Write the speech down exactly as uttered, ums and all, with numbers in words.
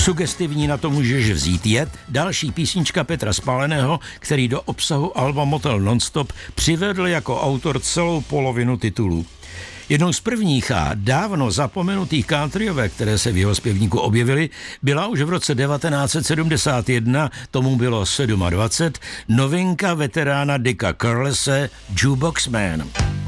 Sugestivní na to můžeš vzít je další písnička Petra Spáleného, který do obsahu alba Motel Nonstop přivedl jako autor celou polovinu titulů. Jednou z prvních a dávno zapomenutých countryovek, které se v jeho zpěvníku objevily, byla už v roce devatenáct set sedmdesát jedna, tomu bylo dvacet sedm, novinka veterána Dicka Carlese Jukebox Man.